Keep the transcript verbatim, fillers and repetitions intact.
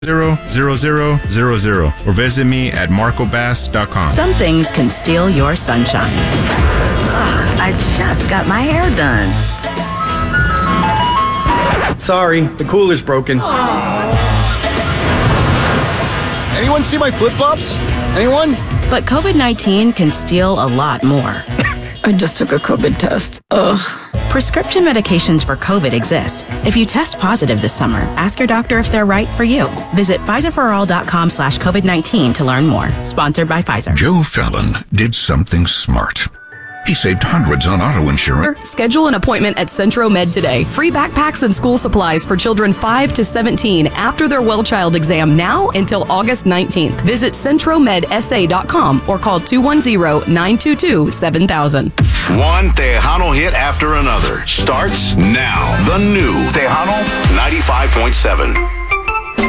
zero zero zero zero zero or visit me at marco bass dot com. Some things can steal your sunshine. Ugh, I just got my hair done. Sorry, the cooler's broken. Anyone see my flip-flops? Anyone? But COVID nineteen can steal a lot more. I just took a COVID test. Ugh. Prescription medications for COVID exist. If you test positive this summer, ask your doctor if they're right for you. Visit Pfizer for all dot com slash COVID nineteen to learn more. Sponsored by Pfizer. Joe Fallon did something smart. He saved hundreds on auto insurance. Schedule an appointment at CentroMed today. Free backpacks and school supplies for children five to seventeen after their Well Child exam now until August nineteenth. Visit centro med s a dot com or call two one zero, nine two two, seven thousand. One Tejano hit after another starts now. The new Tejano ninety-five point seven.